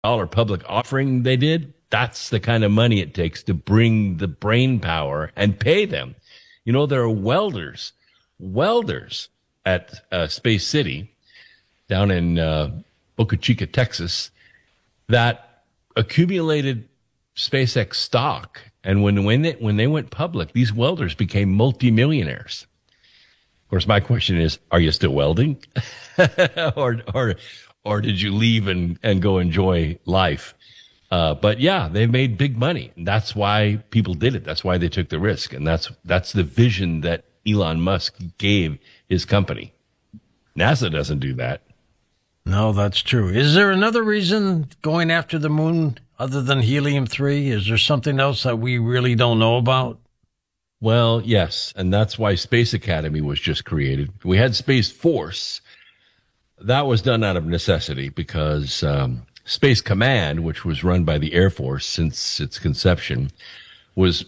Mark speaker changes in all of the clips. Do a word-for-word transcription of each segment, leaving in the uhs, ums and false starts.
Speaker 1: dollars public offering they did, that's the kind of money it takes to bring the brain power and pay them. You know, there are welders, welders at uh, Space City down in uh, Boca Chica, Texas, that accumulated SpaceX stock. And when, when, they, when they went public, these welders became multimillionaires. Of course, my question is, are you still welding? or, or, or did you leave and, and go enjoy life? Uh, but yeah, they made big money. That's why people did it. That's why they took the risk. And that's, that's the vision that Elon Musk gave his company. NASA doesn't do that.
Speaker 2: No, that's true. Is there another reason going after the moon other than helium three? Is there something else that we really don't know about?
Speaker 1: Well, yes. And that's why Space Academy was just created. We had Space Force. That was done out of necessity because, um, Space Command, which was run by the Air Force since its conception, was,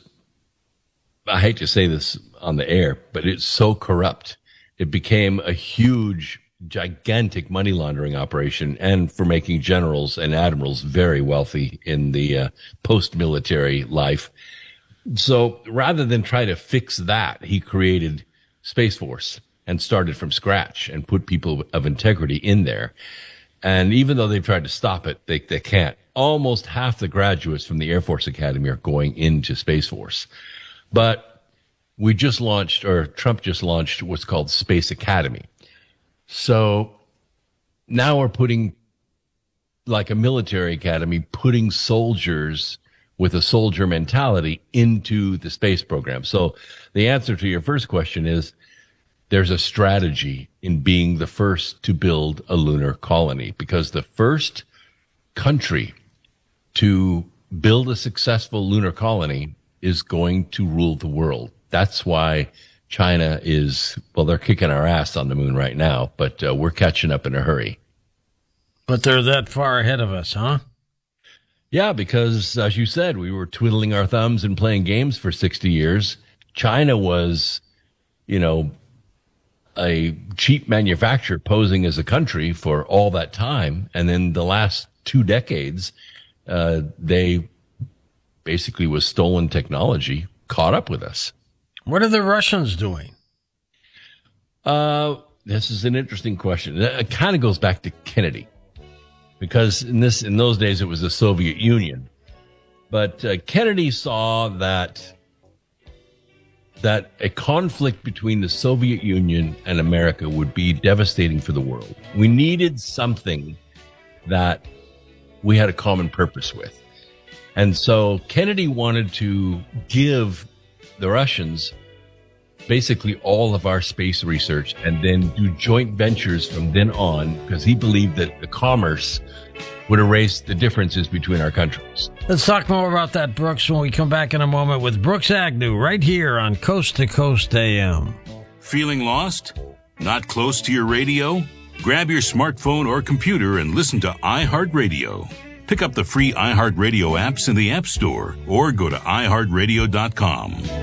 Speaker 1: I hate to say this on the air, but it's so corrupt. It became a huge, gigantic money laundering operation, and for making generals and admirals very wealthy in the uh, post-military life. So rather than try to fix that, he created Space Force and started from scratch and put people of integrity in there. And even though they've tried to stop it, they, they can't. Almost half the graduates from the Air Force Academy are going into Space Force. But we just launched, or Trump just launched what's called Space Academy. So now we're putting, like a military academy, putting soldiers with a soldier mentality into the space program. So the answer to your first question is, there's a strategy in being the first to build a lunar colony, because the first country to build a successful lunar colony is going to rule the world. That's why China is, well, they're kicking our ass on the moon right now, but uh, we're catching up in a hurry.
Speaker 2: But they're that far ahead of us, huh?
Speaker 1: Yeah, because as you said, we were twiddling our thumbs and playing games for sixty years. China was, you know, a cheap manufacturer posing as a country for all that time. And then the last two decades, uh, they basically was stolen technology, caught up with us.
Speaker 2: What are the Russians doing?
Speaker 1: Uh, this is an interesting question. It kind of goes back to Kennedy, because in this, in those days, it was the Soviet Union. But uh, Kennedy saw that that a conflict between the Soviet Union and America would be devastating for the world. We needed something that we had a common purpose with. And so Kennedy wanted to give the Russians basically all of our space research and then do joint ventures from then on, because he believed that the commerce would erase the differences between our countries.
Speaker 2: Let's talk more about that, Brooks, when we come back in a moment with Brooks Agnew right here on Coast to Coast A M.
Speaker 3: Feeling lost? Not close to your radio? Grab your smartphone or computer and listen to iHeartRadio. Pick up the free iHeartRadio apps in the App Store or go to i heart radio dot com.